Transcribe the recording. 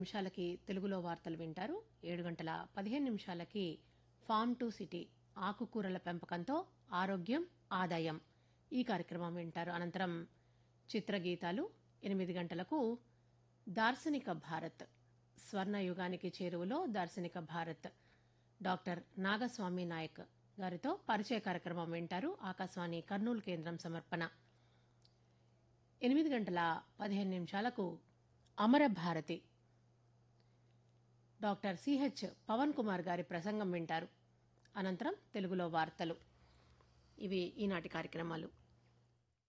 నిమిషాలకి తెలుగులో వార్తలు వింటారు. 7 గంటల 15 నిమిషాలకి ఫార్మ్ టు సిటీ ఆకుకూరల పెంపకంతో ఆరోగ్యం ఆదాయం ఈ కార్యక్రమం వింటారు. అనంతరం చిత్రగీతాలు 8 గంటలకు దార్శనిక భారత్ స్వర్ణయుగానికి చేరువలో దార్శనిక భారత్ డాక్టర్ నాగస్వామి నాయక్ గారితో పరిచయ కార్యక్రమం వింటారు. ఆకాశవాణి కర్నూలు కేంద్రం సమర్పణ. 8 గంటల 15 నిమిషాలకు అమర భారతి డాక్టర్ సిహెచ్ పవన్ కుమార్ గారి ప్రసంగం వింటారు. అనంతరం తెలుగులో వార్తలు. ఇవి ఈనాటి కార్యక్రమాలు.